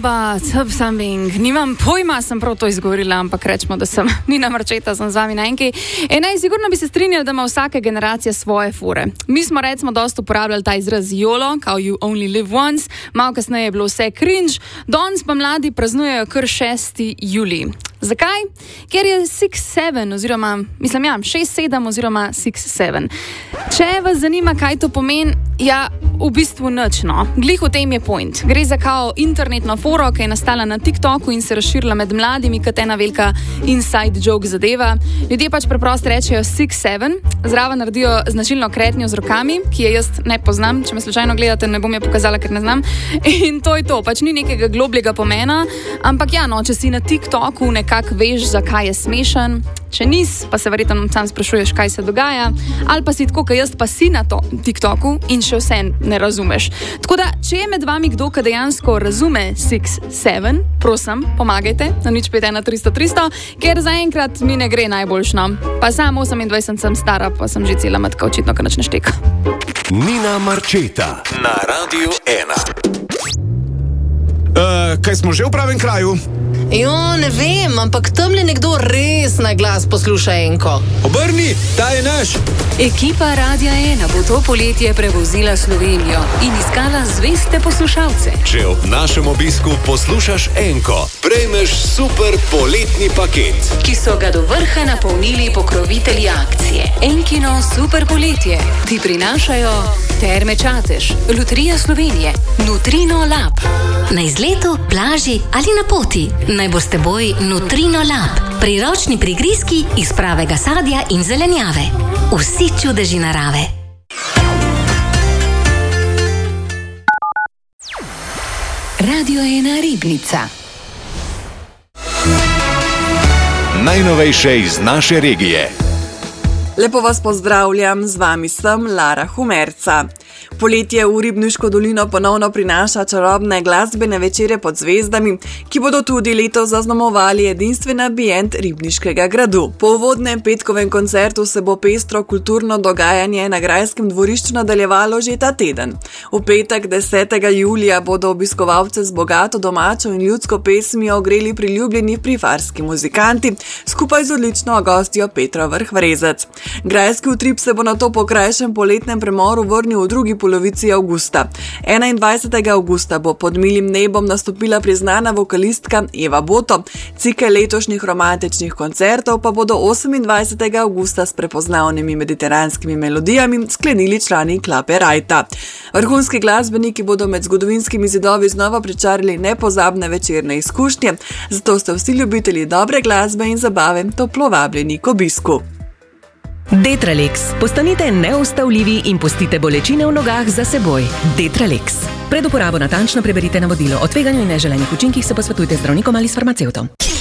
Remember something. Nimam pojma, sem prav to izgovorila, ampak rečemo, da sem Nina Marčeta, sem z vami na enki. Sigurno bi se strinjali, da ima vsaka generacija svoje fore. Mi smo recimo dosta uporabljali ta izraz YOLO, kao you only live once, malo kasneje je bilo vse cringe, danes pa mladi praznujejo kar 6. julij. Zakaj? Ker je 6-7 oziroma, 6-7 oziroma 6-7. Če vas zanima, kaj to pomeni, ja, v bistvu nič, no. Glih v tem je point. Gre za kao internetno foro, ki je nastala na TikToku in se razširila med mladimi, kot ena velika inside joke zadeva. Ljudje pač preprosto rečejo 6-7, zraven naredijo značilno kretnjo z rokami, ki je jaz ne poznam, če me slučajno gledate, ne bom je pokazala, ker ne znam. In to je to, pač ni nekega globljega pomena, ampak ja, no, če si na TikToku nekako veš, zakaj je smešen, če nis, pa se verjetno sam sprašuješ, kaj se dogaja, ali pa si tako, kot jaz, pa si na TikToku in še vse ne razumeš. Tako da, če je med vami kdo, ki dejansko razume 6-7, prosim, pomagajte na 051-300-300, ker zaenkrat mi ne gre najboljšno. Pa sam 28 sem stara, pa sem že cela matka, očitno, kar nič ne šteka. Nina Marčeta na Radiu 1. Kaj smo že v pravem kraju? Jo, ne vem, ampak tamle nekdo res na glas posluša enko. Obrni, ta je naš. Ekipa Radia 1 bo to poletje prevozila Slovenijo in iskala zveste poslušalce. Če ob našem obisku poslušaš enko, prejmeš super poletni paket, ki so ga do vrha napolnili pokrovitelji akcije. Enkino super poletje ti prinašajo Terme Čatež, Loterija Slovenije, Nutrino Lab. Na izletu, plaži ali na poti, naj bo s teboj Nutrino Lab. Priročni prigrizki iz pravega sadja in zelenjave. Vsi čudeži narave. Radio 1 Ribnica. najnovejše iz naše regije. Lepo vas pozdravljam, z vami sem Lara Humerca. Poletje v Ribniško dolino ponovno prinaša čarobne glasbene večere pod zvezdami, ki bodo tudi letos zaznamovali edinstven ambient Ribniškega gradu. Po uvodnem petkovem koncertu se bo pestro kulturno dogajanje na grajskem dvorišču nadaljevalo že ta teden. V petek 10. julija bodo obiskovalce z bogato domačo in ljudsko pesmijo ogreli priljubljeni frifarski muzikanti, skupaj z odlično gostjo Petro Vrh-Vrezec. Grajski utrip se bo nato po krajšem poletnem premoru vrnil v drugi polovici avgusta. 21. avgusta bo pod milim nebom nastopila priznana vokalistka Eva Boto. Cikel letošnjih romantičnih koncertov pa bodo 28. avgusta s prepoznavnimi mediteranskimi melodijami sklenili člani klape Rajta. Vrhunski glasbeniki bodo med zgodovinskimi zidovi znova pričarili nepozabne večerne izkušnje, zato ste vsi ljubitelji dobre glasbe in zabave toplo vabljeni k obisku. Detralex. Postanite neustavljivi in pustite bolečine v nogah za seboj. Detralex. Pred uporabo natančno preberite navodilo. O tveganju in neželenih učinkih se posvetujte z zdravnikom ali s farmacevtom.